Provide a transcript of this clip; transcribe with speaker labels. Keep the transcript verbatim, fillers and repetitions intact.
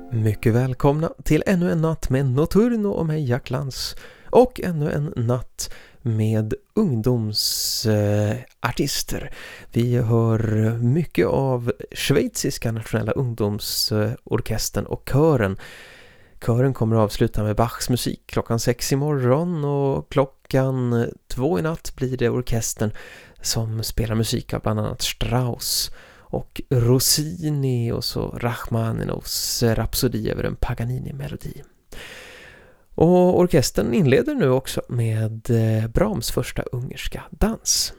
Speaker 1: Mycket välkomna till ännu en natt med Notturno och mig, Jack Lantz. Och ännu en natt med ungdomsartister. Eh, Vi hör mycket av schweiziska nationella ungdomsorkestern och kören. Kören kommer att avsluta med Bachs musik klockan sex imorgon, och klockan två i natt blir det orkestern som spelar musik av bland annat Strauss och Rossini och så Rachmaninovs Rhapsodi över en Paganini-melodi. Och orkestern inleder nu också med Brahms första ungerska dans.